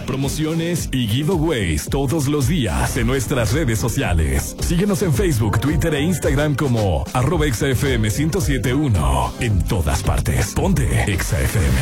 promociones y giveaways todos los días en nuestras redes sociales. Síguenos en Facebook, Twitter e Instagram como @ExaFM 1071. En todas partes. Ponte Exa FM.